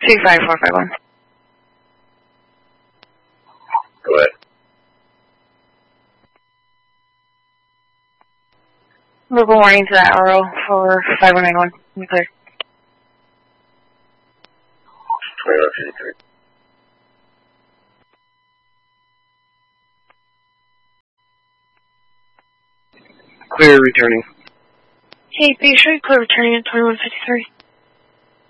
25451. Go ahead. Local warning to that RO for 5191. Be clear. 2153. Clear returning. Hey, be sure you clear returning at 2153.